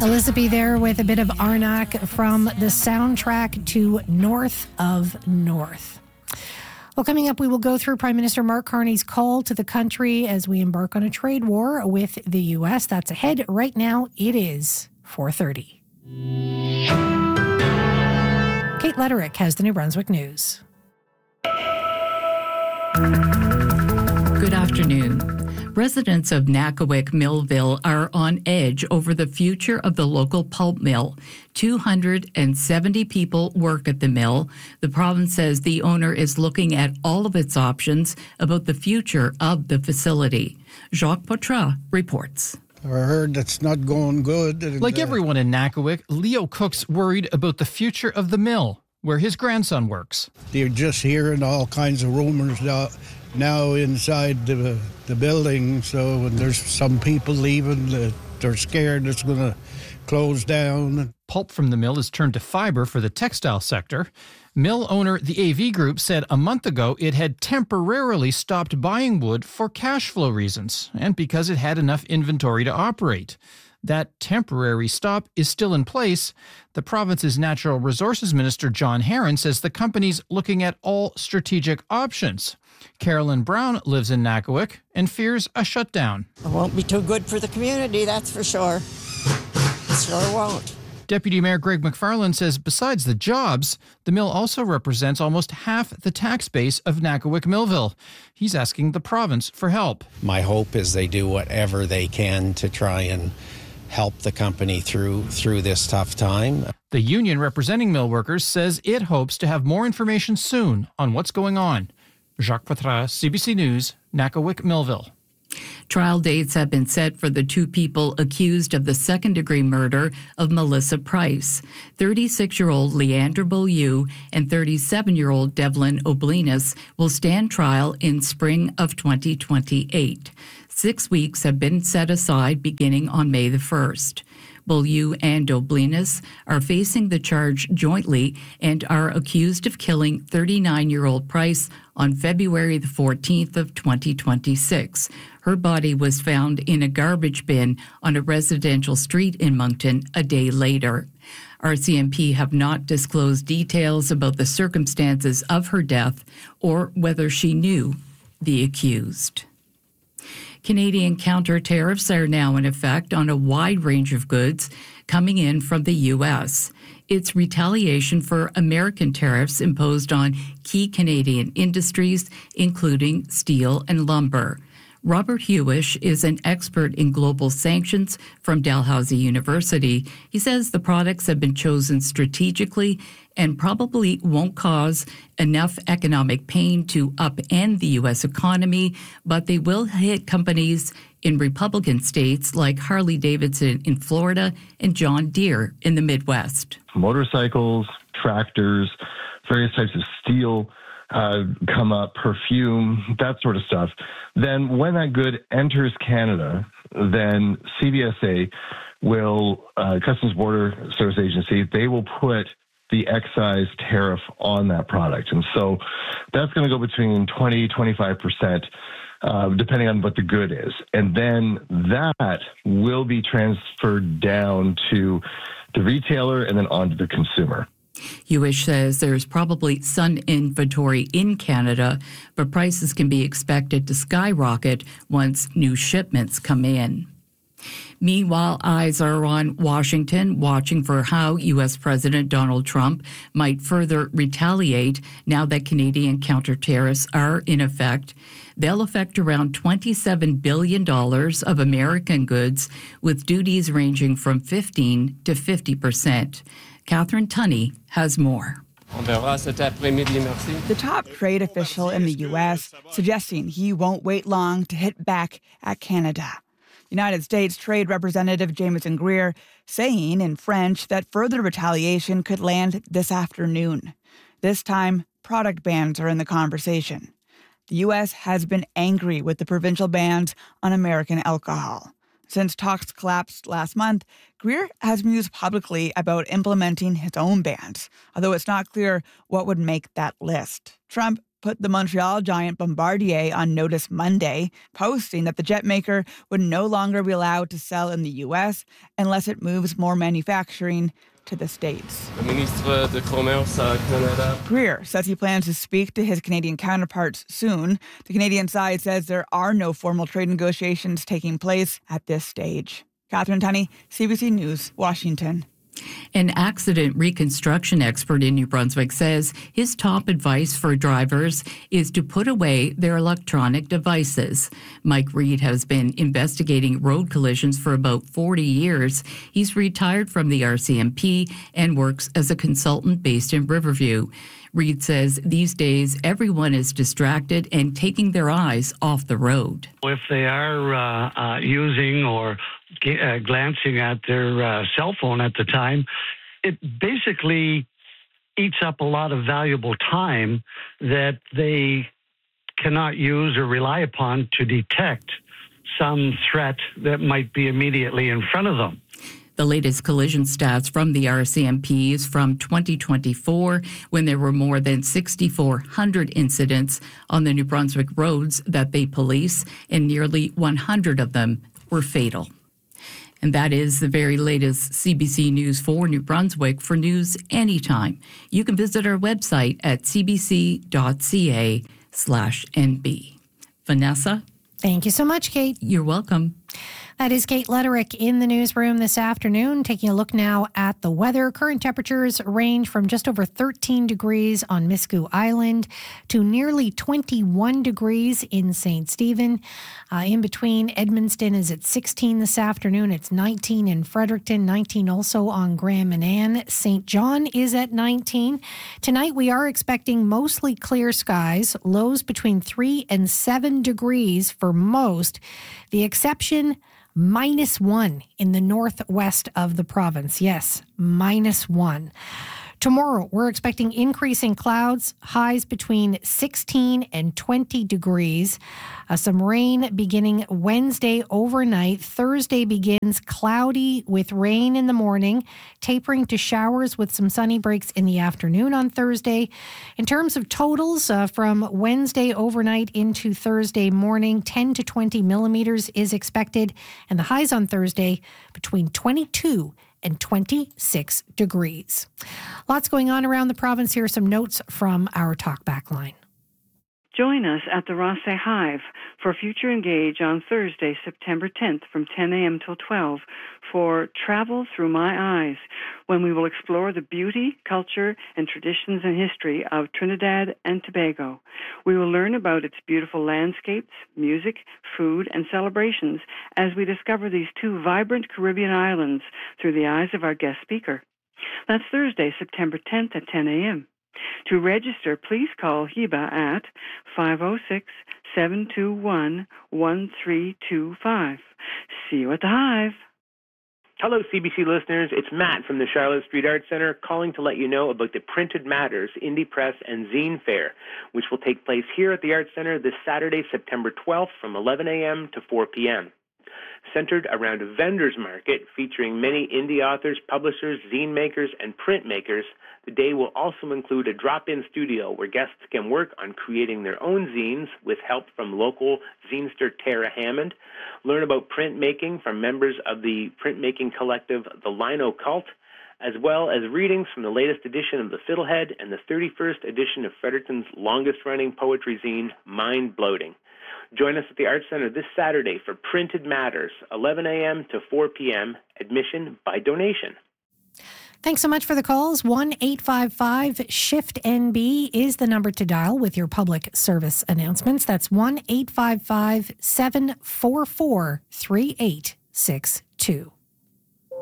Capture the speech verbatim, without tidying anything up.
Elizabeth there with a bit of Arnak from the soundtrack to North of North. Well, coming up, we will go through Prime Minister Mark Carney's call to the country as we embark on a trade war with the U S. That's ahead. Right now, it is four thirty. Kate Letterick has the New Brunswick News. Good afternoon. Residents of Nakawik Millville are on edge over the future of the local pulp mill. two hundred seventy people work at the mill. The province says the owner is looking at all of its options about the future of the facility. Jacques Poitras reports. I heard it's not going good. Like everyone in Nakawik, Leo Cook's worried about the future of the mill, where his grandson works. You're just hearing all kinds of rumors now, now inside the, the building. So when there's some people leaving, that they're scared it's going to close down. Pulp from the mill is turned to fiber for the textile sector. Mill owner the A V Group said a month ago it had temporarily stopped buying wood for cash flow reasons and because it had enough inventory to operate. That temporary stop is still in place. The province's Natural Resources Minister, John Herron, says the company's looking at all strategic options. Carolyn Brown lives in Nakawik and fears a shutdown. It won't be too good for the community, that's for sure. It sure won't. Deputy Mayor Greg McFarland says besides the jobs, the mill also represents almost half the tax base of Nakawik Millville. He's asking the province for help. My hope is they do whatever they can to try and help the company through through this tough time. The union representing mill workers says it hopes to have more information soon on what's going on. Jacques Poitras, C B C News, Nakawik Millville. Trial dates have been set for the two people accused of the second-degree murder of Melissa Price. thirty-six-year-old Leandra Beaulieu and thirty-seven-year-old Devlin Oblinus will stand trial in spring of twenty twenty-eight. Six weeks have been set aside beginning on May the first. Beaulieu and Oblinus are facing the charge jointly and are accused of killing thirty-nine-year-old Price on February the fourteenth of twenty twenty-six. Her body was found in a garbage bin on a residential street in Moncton a day later. R C M P have not disclosed details about the circumstances of her death or whether she knew the accused. Canadian counter tariffs are now in effect on a wide range of goods coming in from the U S. It's retaliation for American tariffs imposed on key Canadian industries, including steel and lumber. Robert Hewish is an expert in global sanctions from Dalhousie University. He says the products have been chosen strategically and probably won't cause enough economic pain to upend the U S economy, but they will hit companies in Republican states like Harley-Davidson in Florida and John Deere in the Midwest. Motorcycles, tractors, various types of steel uh, come up, perfume, that sort of stuff. Then when that good enters Canada, then C B S A will, uh, Customs Border Service Agency, they will put the excise tariff on that product. And so that's going to go between twenty, twenty-five percent, uh, depending on what the good is. And then that will be transferred down to the retailer and then on to the consumer. Hewish says there's probably some inventory in Canada, but prices can be expected to skyrocket once new shipments come in. Meanwhile, eyes are on Washington, watching for how U S. President Donald Trump might further retaliate now that Canadian counter tariffs are in effect. They'll affect around twenty-seven billion dollars of American goods, with duties ranging from fifteen to fifty percent. Catherine Tunney has more. The top trade official in the U S suggesting he won't wait long to hit back at Canada. United States Trade Representative Jameson Greer saying in French that further retaliation could land this afternoon. This time, product bans are in the conversation. The U S has been angry with the provincial bans on American alcohol. Since talks collapsed last month, Greer has mused publicly about implementing his own bans, although it's not clear what would make that list. Trump put the Montreal giant Bombardier on notice Monday, posting that the jet maker would no longer be allowed to sell in the U S unless it moves more manufacturing to the States. Ministre de Commerce à Canada. Greer says he plans to speak to his Canadian counterparts soon. The Canadian side says there are no formal trade negotiations taking place at this stage. Catherine Tunney, C B C News, Washington. An accident reconstruction expert in New Brunswick says his top advice for drivers is to put away their electronic devices. Mike Reed has been investigating road collisions for about forty years. He's retired from the R C M P and works as a consultant based in Riverview. Reed says these days everyone is distracted and taking their eyes off the road. If they are uh, uh, using or uh, glancing at their uh, cell phone at the time, it basically eats up a lot of valuable time that they cannot use or rely upon to detect some threat that might be immediately in front of them. The latest collision stats from the R C M P is from twenty twenty-four, when there were more than six thousand four hundred incidents on the New Brunswick roads that they police, and nearly one hundred of them were fatal. And that is the very latest C B C News for New Brunswick. For news anytime, you can visit our website at cbc.ca slash NB. Vanessa? Thank you so much, Kate. You're welcome. That is Kate Letterick in the newsroom this afternoon, taking a look now at the weather. Current temperatures range from just over thirteen degrees on Miscou Island to nearly twenty-one degrees in Saint Stephen. Uh, in between, Edmundston is at sixteen this afternoon. It's nineteen in Fredericton, nineteen also on Grand Manan. Saint John is at nineteen. Tonight, we are expecting mostly clear skies, lows between three and seven degrees for most. The exception, minus one in the northwest of the province. Yes, minus one. Tomorrow, we're expecting increasing clouds, highs between sixteen and twenty degrees. Uh, some rain beginning Wednesday overnight. Thursday begins cloudy with rain in the morning, tapering to showers with some sunny breaks in the afternoon on Thursday. In terms of totals, uh, from Wednesday overnight into Thursday morning, ten to twenty millimeters is expected, and the highs on Thursday between twenty-two and twenty-six degrees. Lots going on around the province. Here are some notes from our talkback line. Join us at the Rosse Hive for Future Engage on Thursday, September tenth from ten a.m. till twelve for Travel Through My Eyes, when we will explore the beauty, culture, and traditions and history of Trinidad and Tobago. We will learn about its beautiful landscapes, music, food, and celebrations as we discover these two vibrant Caribbean islands through the eyes of our guest speaker. That's Thursday, September tenth at ten a.m. To register, please call Hiba at five oh six, seven two one, one three two five. See you at the Hive. Hello, C B C listeners. It's Matt from the Charlotte Street Arts Center calling to let you know about the Printed Matters Indie Press and Zine Fair, which will take place here at the Arts Center this Saturday, September twelfth from eleven a.m. to four p.m. Centered around a vendor's market featuring many indie authors, publishers, zine makers, and printmakers, the day will also include a drop-in studio where guests can work on creating their own zines with help from local zinester Tara Hammond, learn about printmaking from members of the printmaking collective The Lino Cult, as well as readings from the latest edition of The Fiddlehead and the thirty-first edition of Fredericton's longest-running poetry zine, Mind Bloating. Join us at the Arts Center this Saturday for Printed Matters, eleven a.m. to four p.m., admission by donation. Thanks so much for the calls. one eight five five shift N B is the number to dial with your public service announcements. That's one eight five five, seven four four, three eight six two.